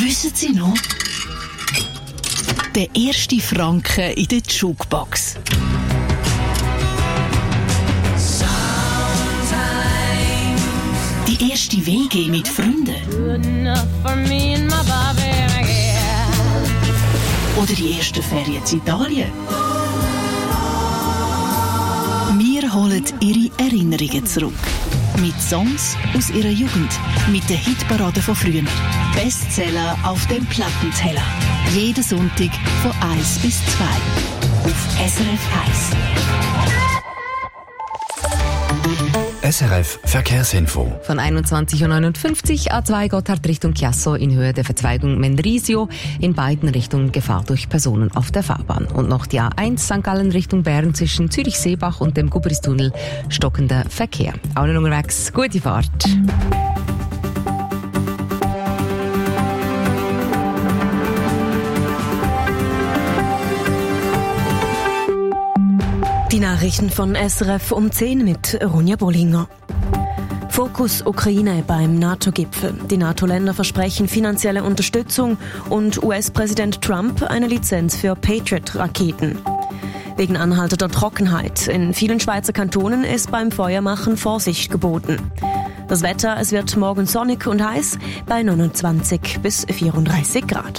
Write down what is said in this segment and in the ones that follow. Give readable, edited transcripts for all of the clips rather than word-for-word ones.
Wissen Sie noch? Der erste Franken in der Jukebox. Die erste WG mit Freunden. Oder die ersten Ferien in Italien. Wir holen Ihre Erinnerungen zurück. Mit Songs aus Ihrer Jugend. Mit den Hitparaden von früher. Bestseller auf dem Plattenteller. Jeden Sonntag von 1 bis 2. Auf SRF 1. SRF Verkehrsinfo. Von 21.59 Uhr A2 Gotthard Richtung Chiasso in Höhe der Verzweigung Mendrisio. In beiden Richtungen Gefahr durch Personen auf der Fahrbahn. Und noch die A1 St. Gallen Richtung Bern zwischen Zürich-Seebach und dem Gubristunnel stockender Verkehr. Allen unterwegs, gute Fahrt. Die Nachrichten von SRF um 10 mit Ronja Bollinger. Fokus Ukraine beim NATO-Gipfel. Die NATO-Länder versprechen finanzielle Unterstützung und US-Präsident Trump eine Lizenz für Patriot-Raketen. Wegen anhaltender Trockenheit in vielen Schweizer Kantonen ist beim Feuermachen Vorsicht geboten. Das Wetter, es wird morgen sonnig und heiß bei 29 bis 34 Grad.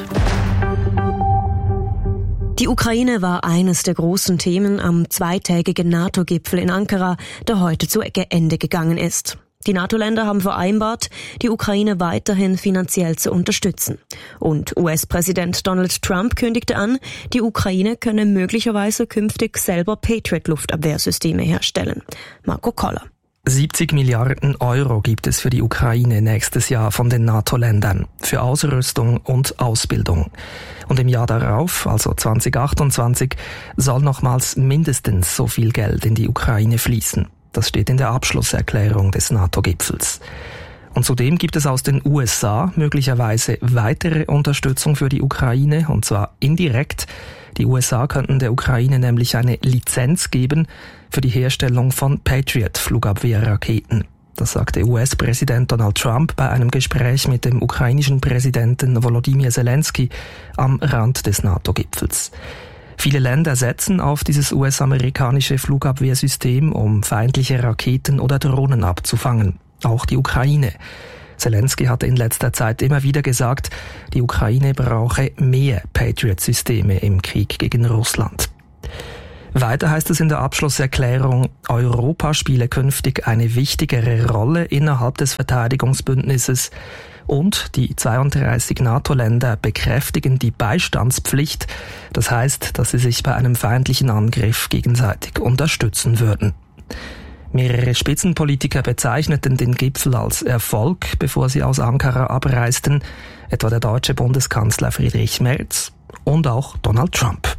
Die Ukraine war eines der großen Themen am zweitägigen NATO-Gipfel in Ankara, der heute zu Ende gegangen ist. Die NATO-Länder haben vereinbart, die Ukraine weiterhin finanziell zu unterstützen. Und US-Präsident Donald Trump kündigte an, die Ukraine könne möglicherweise künftig selber Patriot-Luftabwehrsysteme herstellen. Marco Koller. 70 Milliarden Euro gibt es für die Ukraine nächstes Jahr von den NATO-Ländern für Ausrüstung und Ausbildung. Und im Jahr darauf, also 2028, soll nochmals mindestens so viel Geld in die Ukraine fließen. Das steht in der Abschlusserklärung des NATO-Gipfels. Und zudem gibt es aus den USA möglicherweise weitere Unterstützung für die Ukraine, und zwar indirekt. Die USA könnten der Ukraine nämlich eine Lizenz geben für die Herstellung von Patriot-Flugabwehrraketen. Das sagte US-Präsident Donald Trump bei einem Gespräch mit dem ukrainischen Präsidenten Volodymyr Zelensky am Rand des NATO-Gipfels. Viele Länder setzen auf dieses US-amerikanische Flugabwehrsystem, um feindliche Raketen oder Drohnen abzufangen. Auch die Ukraine. Zelensky hatte in letzter Zeit immer wieder gesagt, die Ukraine brauche mehr Patriot-Systeme im Krieg gegen Russland. Weiter heißt es in der Abschlusserklärung, Europa spiele künftig eine wichtigere Rolle innerhalb des Verteidigungsbündnisses und die 32 NATO-Länder bekräftigen die Beistandspflicht. Das heißt, dass sie sich bei einem feindlichen Angriff gegenseitig unterstützen würden. Mehrere Spitzenpolitiker bezeichneten den Gipfel als Erfolg, bevor sie aus Ankara abreisten, etwa der deutsche Bundeskanzler Friedrich Merz und auch Donald Trump.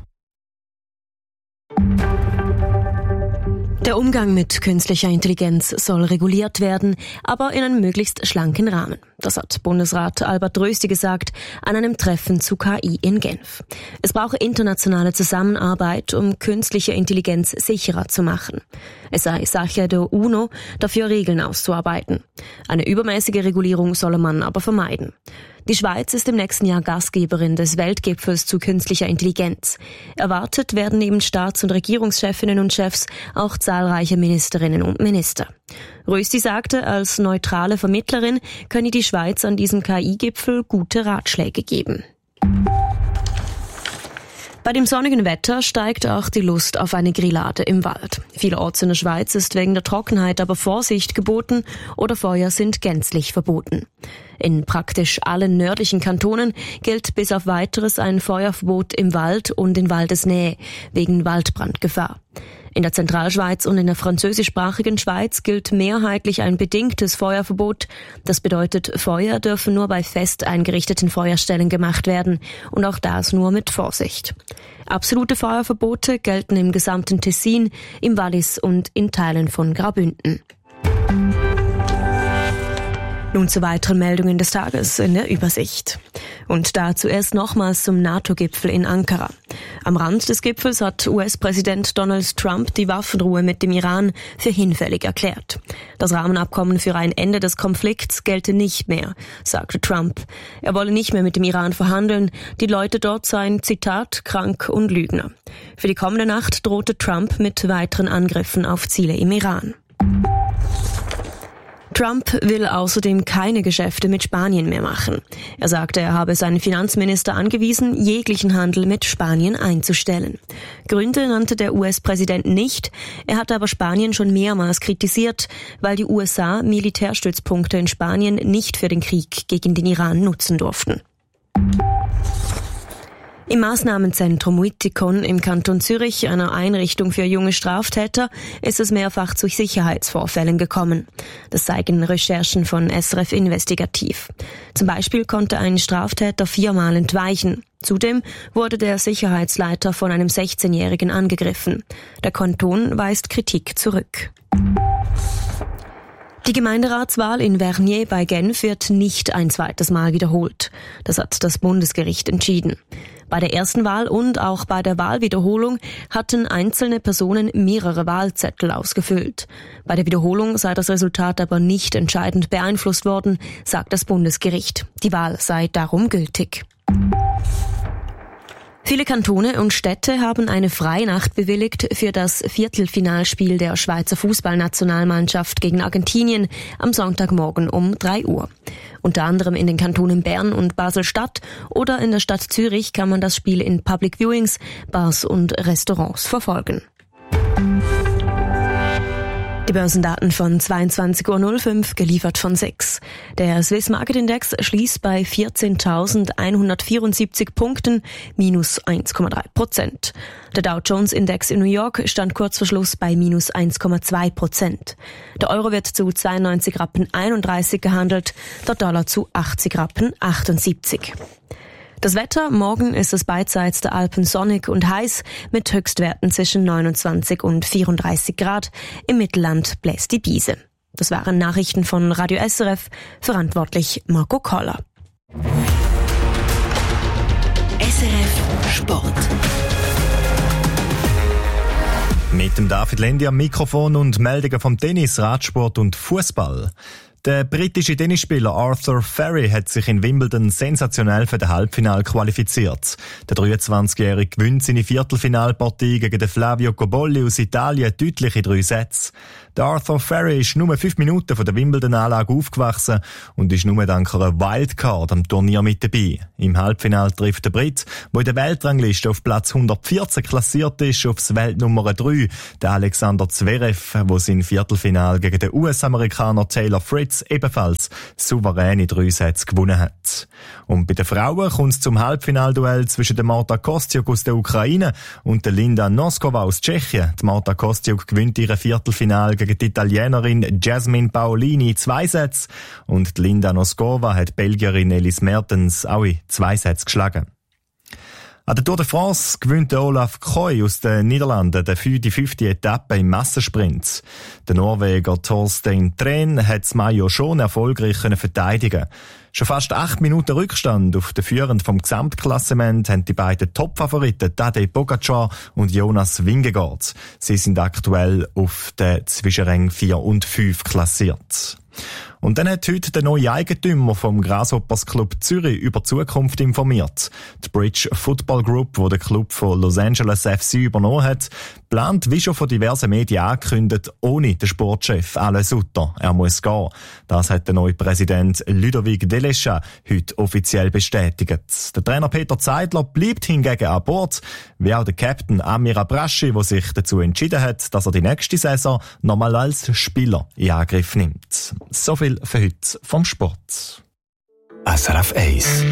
Der Umgang mit künstlicher Intelligenz soll reguliert werden, aber in einem möglichst schlanken Rahmen. Das hat Bundesrat Albert Rösti gesagt an einem Treffen zu KI in Genf. Es brauche internationale Zusammenarbeit, um künstliche Intelligenz sicherer zu machen. Es sei Sache der UNO, dafür Regeln auszuarbeiten. Eine übermäßige Regulierung solle man aber vermeiden. Die Schweiz ist im nächsten Jahr Gastgeberin des Weltgipfels zu künstlicher Intelligenz. Erwartet werden neben Staats- und Regierungschefinnen und Chefs auch zahlreiche Ministerinnen und Minister. Rösti sagte, als neutrale Vermittlerin könne die Schweiz an diesem KI-Gipfel gute Ratschläge geben. Bei dem sonnigen Wetter steigt auch die Lust auf eine Grillade im Wald. Vielorts in der Schweiz ist wegen der Trockenheit aber Vorsicht geboten oder Feuer sind gänzlich verboten. In praktisch allen nördlichen Kantonen gilt bis auf Weiteres ein Feuerverbot im Wald und in Waldesnähe wegen Waldbrandgefahr. In der Zentralschweiz und in der französischsprachigen Schweiz gilt mehrheitlich ein bedingtes Feuerverbot. Das bedeutet, Feuer dürfen nur bei fest eingerichteten Feuerstellen gemacht werden und auch das nur mit Vorsicht. Absolute Feuerverbote gelten im gesamten Tessin, im Wallis und in Teilen von Graubünden. Nun zu weiteren Meldungen des Tages in der Übersicht. Und dazu erst nochmals zum NATO-Gipfel in Ankara. Am Rand des Gipfels hat US-Präsident Donald Trump die Waffenruhe mit dem Iran für hinfällig erklärt. Das Rahmenabkommen für ein Ende des Konflikts gelte nicht mehr, sagte Trump. Er wolle nicht mehr mit dem Iran verhandeln. Die Leute dort seien, Zitat, krank und Lügner. Für die kommende Nacht drohte Trump mit weiteren Angriffen auf Ziele im Iran. Trump will außerdem keine Geschäfte mit Spanien mehr machen. Er sagte, er habe seinen Finanzminister angewiesen, jeglichen Handel mit Spanien einzustellen. Gründe nannte der US-Präsident nicht, er hatte aber Spanien schon mehrmals kritisiert, weil die USA Militärstützpunkte in Spanien nicht für den Krieg gegen den Iran nutzen durften. Im Maßnahmenzentrum Wittikon im Kanton Zürich, einer Einrichtung für junge Straftäter, ist es mehrfach zu Sicherheitsvorfällen gekommen. Das zeigen Recherchen von SRF Investigativ. Zum Beispiel konnte ein Straftäter 4-mal entweichen. Zudem wurde der Sicherheitsleiter von einem 16-Jährigen angegriffen. Der Kanton weist Kritik zurück. Die Gemeinderatswahl in Vernier bei Genf wird nicht ein zweites Mal wiederholt. Das hat das Bundesgericht entschieden. Bei der ersten Wahl und auch bei der Wahlwiederholung hatten einzelne Personen mehrere Wahlzettel ausgefüllt. Bei der Wiederholung sei das Resultat aber nicht entscheidend beeinflusst worden, sagt das Bundesgericht. Die Wahl sei darum gültig. Viele Kantone und Städte haben eine Freinacht bewilligt für das Viertelfinalspiel der Schweizer Fußballnationalmannschaft gegen Argentinien am Sonntagmorgen um 3 Uhr. Unter anderem in den Kantonen Bern und Basel-Stadt oder in der Stadt Zürich kann man das Spiel in Public Viewings, Bars und Restaurants verfolgen. Die Börsendaten von 22.05 Uhr, geliefert von SIX. Der Swiss Market Index schließt bei 14.174 Punkten, minus 1,3%. Der Dow Jones Index in New York stand kurz vor Schluss bei minus 1,2%. Der Euro wird zu 92,31 Rappen gehandelt, der Dollar zu 80,78 Rappen. Das Wetter, morgen ist es beidseits der Alpen sonnig und heiß, mit Höchstwerten zwischen 29 und 34 Grad. Im Mittelland bläst die Biese. Das waren Nachrichten von Radio SRF, verantwortlich Marco Koller. SRF Sport. Mit dem David Lendi am Mikrofon und Meldungen vom Tennis, Radsport und Fußball. Der britische Tennisspieler Arthur Ferry hat sich in Wimbledon sensationell für das Halbfinale qualifiziert. Der 23-Jährige gewinnt seine Viertelfinalpartie gegen den Flavio Cobolli aus Italien deutlich in 3 Sätze. Der Arthur Ferry ist nur 5 Minuten von der Wimbledon-Anlage aufgewachsen und ist nur dank einer Wildcard am Turnier mit dabei. Im Halbfinale trifft der Brit, der in der Weltrangliste auf Platz 114 klassiert ist, aufs Weltnummer 3, der Alexander Zverev, der sein Viertelfinale gegen den US-Amerikaner Taylor Fritz ebenfalls souverän in 3 Sätze gewonnen hat. Und bei den Frauen kommt es zum Halbfinalduell zwischen der Marta Kostyuk aus der Ukraine und der Linda Noskova aus Tschechien. Die Marta Kostyuk gewinnt ihre Viertelfinale gegen die Italienerin Jasmine Paolini 2 Sätze und die Linda Noskova hat die Belgierin Elise Mertens auch in 2 Sätze geschlagen. An der Tour de France gewinnt Olaf Koy aus den Niederlanden die 5. Etappe im Massensprint. Der Norweger Torstein Tren hat das Maillot schon erfolgreich verteidigen. Schon fast 8 Minuten Rückstand auf den Führenden vom Gesamtklassement haben die beiden Top-Favoriten Tadej Pogačar und Jonas Vingegaard. Sie sind aktuell auf den Zwischenrängen 4 und 5 klassiert. Und dann hat heute der neue Eigentümer vom Grasshoppers Club Zürich über die Zukunft informiert. Die Bridge Football Group, die den Club von Los Angeles FC übernommen hat, plant, wie schon von diversen Medien angekündigt, ohne den Sportchef Alain Sutter. Er muss gehen. Das hat der neue Präsident Ludovic Delechat heute offiziell bestätigt. Der Trainer Peter Zeidler bleibt hingegen an Bord, wie auch der Captain Amir Abrashi, der sich dazu entschieden hat, dass er die nächste Saison nochmal als Spieler in Angriff nimmt. So viel für heute vom Sport. SRF 1.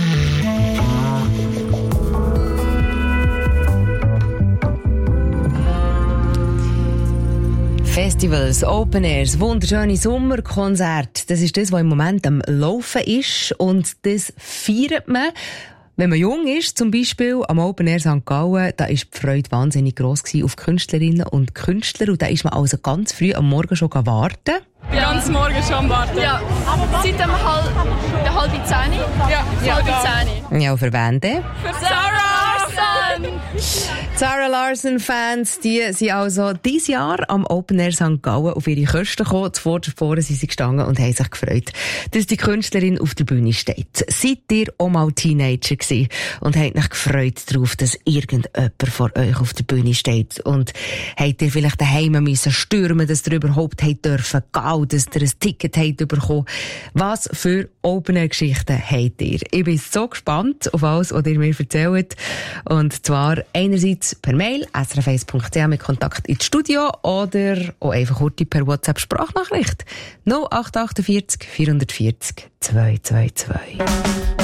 Festivals, Open Airs, wunderschöne Sommerkonzerte. Das ist das, was im Moment am Laufen ist. Und das feiert man. Wenn man jung ist, zum Beispiel am Open Air St. Gallen, da ist die Freude wahnsinnig gross gewesen auf Künstlerinnen und Künstler. Und da ist man also ganz früh am Morgen schon warten. Ganz morgen schon am Warten. Ja, seit dem halb 10. Ja, halb 10. Ja, für wen denn? Für Zara Larsson! Zara Larsson-Fans, die sind also dieses Jahr am Open Air St. Gallen auf ihre Kosten gekommen. Zuvor sind sie gestanden und haben sich gefreut, dass die Künstlerin auf der Bühne steht. Seid ihr auch mal Teenager gewesen und habt euch gefreut darauf, dass irgendjemand vor euch auf der Bühne steht? Und habt ihr vielleicht daheim müssen stürmen, dass ihr überhaupt dürfen gehen, dass ihr ein Ticket habt bekommen? Was für Open Air Geschichten habt ihr? Ich bin so gespannt auf alles, was ihr mir erzählt. Und zwar einerseits per Mail, srf1.ch mit Kontakt ins Studio oder auch einfach kurz per WhatsApp-Sprachnachricht 0848 440 222.